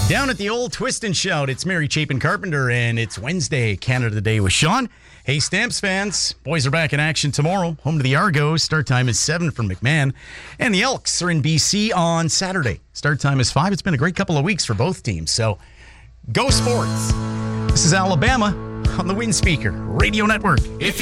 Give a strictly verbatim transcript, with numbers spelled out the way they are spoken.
Down at the old Twist and Shout, it's Mary Chapin Carpenter, and it's Wednesday, Canada Day with Sean. Hey, Stamps fans, boys are back in action tomorrow. Home to the Argos. Start time is seven from McMahon. And the Elks are in B C on Saturday. Start time is five. It's been a great couple of weeks for both teams, so go Sports. This is Alabama on the Wind Speaker Radio Network. If